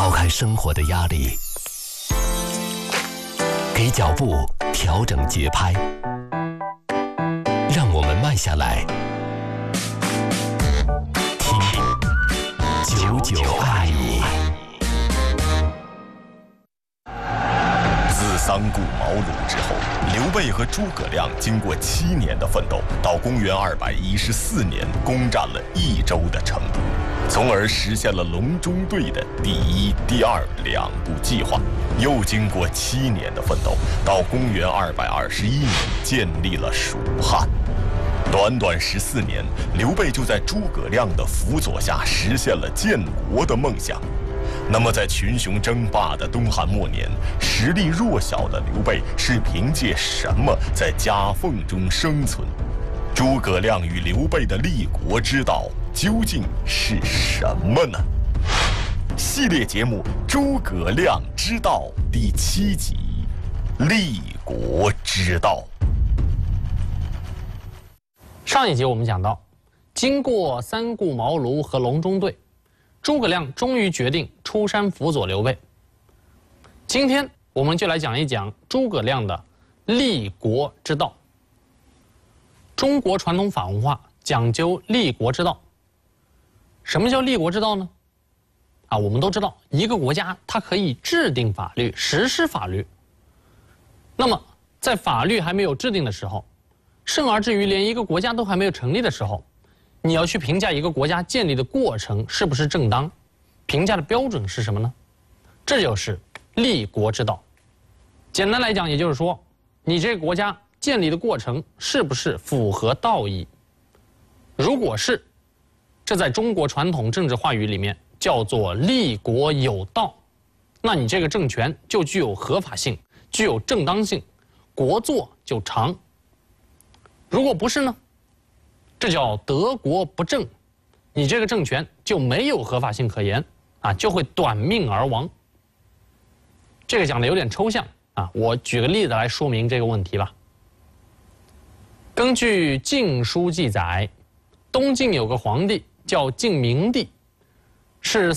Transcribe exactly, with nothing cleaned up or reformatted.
抛开生活的压力，给脚步调整节拍，让我们慢下来，听久久爱你。 自三顾茅庐之后，刘备和诸葛亮经过七年的奋斗，到公元二百一十四年攻占了益州的成都，从而实现了隆中对的第一、第二两步计划。又经过七年的奋斗，到公元二百二十一年建立了蜀汉。短短十四年，刘备就在诸葛亮的辅佐下实现了建国的梦想。那么，在群雄争霸的东汉末年，实力弱小的刘备是凭借什么在夹缝中生存？诸葛亮与刘备的立国之道究竟是什么呢？系列节目《诸葛亮之道》第七集《立国之道》。 上一集我们讲到，经过三顾茅庐和隆中对，诸葛亮终于决定出山辅佐刘备。今天我们就来讲一讲诸葛亮的立国之道。中国传统法文化讲究立国之道。什么叫立国之道呢？啊，我们都知道，一个国家它可以制定法律、实施法律。那么，在法律还没有制定的时候，甚而至于连一个国家都还没有成立的时候，你要去评价一个国家建立的过程是不是正当，评价的标准是什么呢？这就是立国之道。简单来讲，也就是说，你这个国家建立的过程是不是符合道义？如果是，这在中国传统政治话语里面叫做立国有道，那你这个政权就具有合法性，具有正当性，国祚就长。如果不是呢？这叫得国不正，你这个政权就没有合法性可言啊，就会短命而亡。这个讲的有点抽象啊，我举个例子来说明这个问题吧。根据《晋书》记载，东晋有个皇帝叫晋明帝，是